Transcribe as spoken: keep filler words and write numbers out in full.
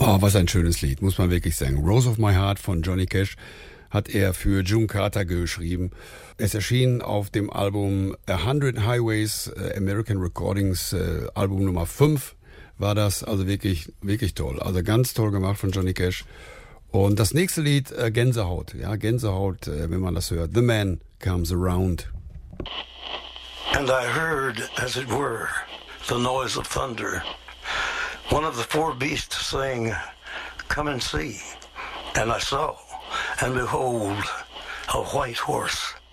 Oh, was ein schönes Lied, muss man wirklich sagen. Rose of My Heart von Johnny Cash hat er für June Carter geschrieben. Es erschien auf dem Album A Hundred Highways, äh, American Recordings, äh, Album Nummer fünf war das. Also wirklich, wirklich toll. Also ganz toll gemacht von Johnny Cash. Und das nächste Lied, äh, Gänsehaut. Ja, Gänsehaut, äh, wenn man das hört. The Man Comes Around. And I heard, as it were, the noise of thunder. One of the four beasts saying, "Come and see." And I saw, and behold, a white horse.